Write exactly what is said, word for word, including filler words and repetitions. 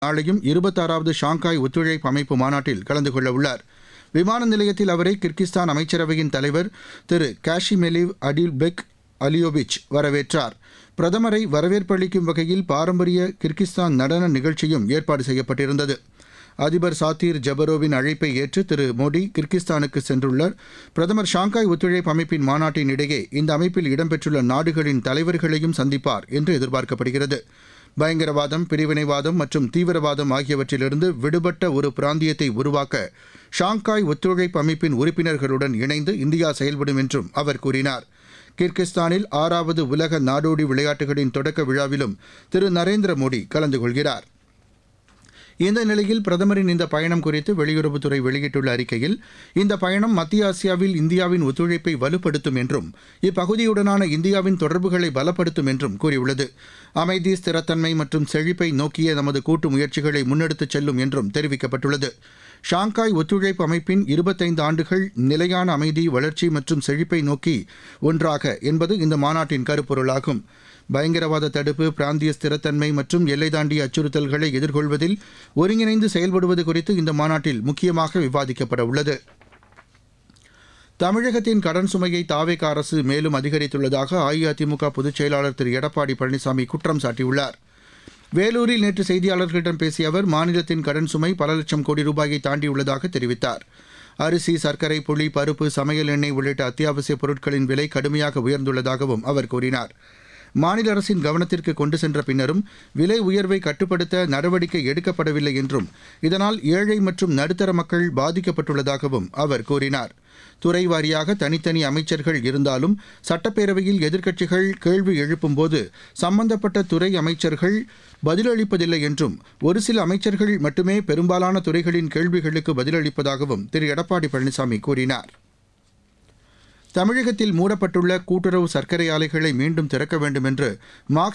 நாளையும் இருபத்தாறாவது ஷாங்காய் ஒத்துழைப்பு அமைப்பு மாநாட்டில் கலந்து கொள்ள உள்ளார். விமான நிலையத்தில் அவரை கிர்கிஸ்தான் அமைச்சரவையின் தலைவர் திரு காஷிமெலிவ் அடில்பெக் அலியோவிச் வரவேற்றார். பிரதமரை வரவேற்பளிக்கும் வகையில் பாரம்பரிய கிர்கிஸ்தான் நடன நிகழ்ச்சியும் ஏற்பாடு செய்யப்பட்டிருந்தது. அதிபர் சாத்தீர் ஜபரோவின் அழைப்பை ஏற்று திரு மோடி கிர்கிஸ்தானுக்கு சென்றுள்ளார். பிரதமர் ஷாங்காய் ஒத்துழைப்பு அமைப்பின் மாநாட்டின் இடையே இந்த அமைப்பில் இடம்பெற்றுள்ள நாடுகளின் தலைவர்களையும் சந்திப்பார் என்று எதிர்பார்க்கப்படுகிறது. பயங்கரவாதம், பிரிவினைவாதம் மற்றும் தீவிரவாதம் ஆகியவற்றிலிருந்து விடுபட்ட ஒரு பிராந்தியத்தை உருவாக்க ஷாங்காய் ஒத்துழைப்பு அமைப்பின் உறுப்பினர்களுடன் இணைந்து இந்தியா செயல்படும் என்றும் அவர் கூறினார். கிர்கிஸ்தானில் ஆறாவது உலக நாடோடி விளையாட்டுகளின் தொடக்க விழாவிலும் திரு நரேந்திர மோடி கலந்து கொள்கிறார். இந்த நிலையில் பிரதமரின் இந்த பயணம் குறித்து வெளியுறவுத்துறை வெளியிட்டுள்ள அறிக்கையில், இந்த பயணம் மத்திய ஆசியாவில் இந்தியாவின் ஒத்துழைப்பை வலுப்படுத்தும் என்றும் இப்பகுதியுடனான இந்தியாவின் தொடர்புகளை பலப்படுத்தும் என்றும் கூறியுள்ளது. அமைதி, ஸ்திரத்தன்மை மற்றும் செழிப்பை நோக்கிய நமது கூட்டு முயற்சிகளை முன்னெடுத்துச் செல்லும் என்றும் தெரிவிக்கப்பட்டுள்ளது. ஷாங்காய் ஒத்துழைப்பு அமைப்பின் இருபத்தைந்து ஆண்டுகள் நிலையான அமைதி, வளர்ச்சி மற்றும் செழிப்பை நோக்கி ஒன்றாக என்பது இந்த மாநாட்டின் கருப்பொருளாகும். பயங்கரவாத தடுப்பு, பிராந்திய ஸ்திரத்தன்மை மற்றும் எல்லை தாண்டிய அச்சுறுத்தல்களை எதிர்கொள்வதில் ஒருங்கிணைந்து செயல்படுவது குறித்து இந்த மாநாட்டில் முக்கியமாக விவாதிக்கப்பட உள்ளது. தமிழகத்தின் கடன் சுமையை தாவேகா அரசு மேலும் அதிகரித்துள்ளதாக அஇஅதிமுக பொதுச் செயலாளர் திரு எடப்பாடி பழனிசாமி குற்றம் சாட்டியுள்ளார். வேலூரில் நேற்று செய்தியாளர்களிடம் பேசிய அவர், மாநிலத்தின் கடன் சுமை பல லட்சம் கோடி ரூபாயை தாண்டியுள்ளதாக தெரிவித்தார். அரிசி, சர்க்கரை, புளி, பருப்பு, சமையல் எண்ணெய் உள்ளிட்ட அத்தியாவசிய பொருட்களின் விலை கடுமையாக உயர்ந்துள்ளதாகவும் அவர் கூறினார். மாநில அரசின் கவனத்திற்கு கொண்டு சென்ற பின்னரும் விலை உயர்வை கட்டுப்படுத்த நடவடிக்கை எடுக்கப்படவில்லை என்றும், இதனால் ஏழை மற்றும் நடுத்தர மக்கள் பாதிக்கப்பட்டுள்ளதாகவும் அவர் கூறினார். துறை வாரியாக தனித்தனி அமைச்சர்கள் இருந்தாலும் சட்டப்பேரவையில் எதிர்க்கட்சிகள் கேள்வி எழுப்பும்போது சம்பந்தப்பட்ட துறை அமைச்சர்கள் பதிலளிப்பதில்லை என்றும், ஒரு சில அமைச்சர்கள் மட்டுமே பெரும்பாலான துறைகளின் கேள்விகளுக்கு பதிலளிப்பதாகவும் திரு எடப்பாடி பழனிசாமி கூறினார். தமிழகத்தில் மூடப்பட்டுள்ள கூட்டுறவு சர்க்கரை ஆலைகளை மீண்டும் திறக்க வேண்டும் என்று மார்க்சிஸ்ட்